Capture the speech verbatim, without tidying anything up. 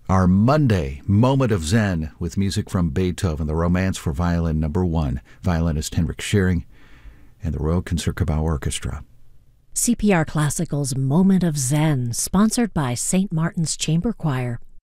Our Monday Moment of Zen with music from Beethoven, the Romance for Violin Number One, violinist Henrik Schering, and the Royal Concertgebouw Orchestra. C P R Classical's Moment of Zen, sponsored by Saint Martin's Chamber Choir.